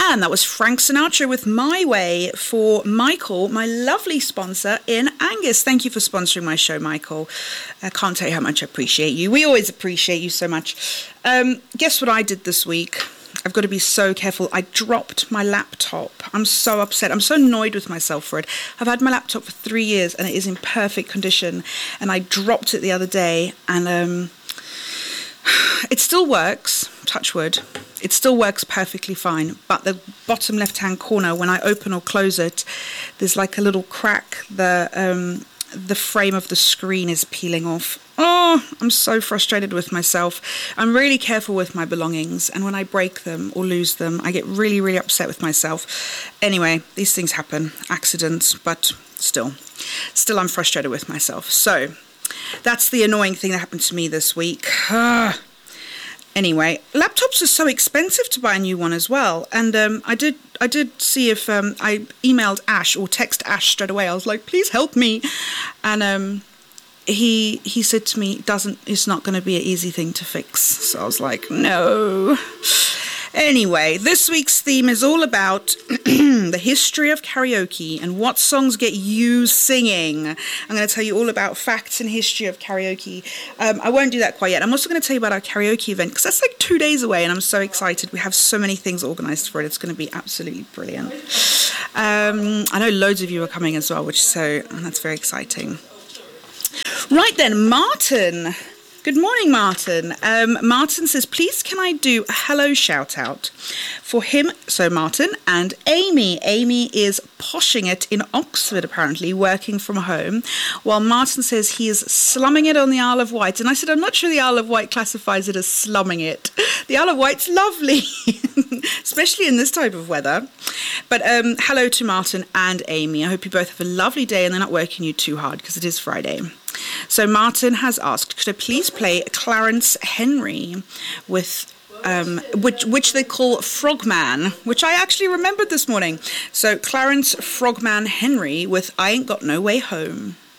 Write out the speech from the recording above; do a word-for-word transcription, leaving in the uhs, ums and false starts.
And that was Frank Sinatra with My Way for Michael, my lovely sponsor in Angus. Thank you for sponsoring my show, Michael. I can't tell you how much I appreciate you. We always appreciate you so much. Um, guess what I did this week? I've got to be so careful. I dropped my laptop. I'm so upset. I'm so annoyed with myself for it. I've had my laptop for three years and it is in perfect condition. And I dropped it the other day and um, it still works, touch wood. It still works perfectly fine. But the bottom left-hand corner, when I open or close it, there's like a little crack. The um, the frame of the screen is peeling off. Oh, I'm so frustrated with myself. I'm really careful with my belongings, and when I break them or lose them, I get really, really upset with myself. Anyway, these things happen, accidents, but still, still I'm frustrated with myself. So that's the annoying thing that happened to me this week. Anyway, laptops are so expensive to buy a new one as well, and um, I did I did see if um, I emailed Ash or text Ash straight away. I was like, please help me, and um, he he said to me, doesn't it's not going to be an easy thing to fix. So I was like, no. Anyway, this week's theme is all about the history of karaoke and what songs get you singing. I'm going to tell you all about facts and history of karaoke. Um, I won't do that quite yet. I'm also going to tell you about our karaoke event because that's like two days away and I'm so excited. We have so many things organised for it. It's going to be absolutely brilliant. Um, I know loads of you are coming as well, which so that's very exciting. Right then, Martin. Good morning, Martin. Um, Martin says, please can I do a hello shout out for him? So Martin and Amy. Amy is poshing it in Oxford, apparently, working from home, while Martin says he is slumming it on the Isle of Wight. And I said, I'm not sure the Isle of Wight classifies it as slumming it. The Isle of Wight's lovely, especially in this type of weather. But um, hello to Martin and Amy. I hope you both have a lovely day and they're not working you too hard because it is Friday. So Martin has asked, could I please play Clarence Henry with um, which which they call Frogman, which I actually remembered this morning. So Clarence Frogman Henry with I Ain't Got No Way Home.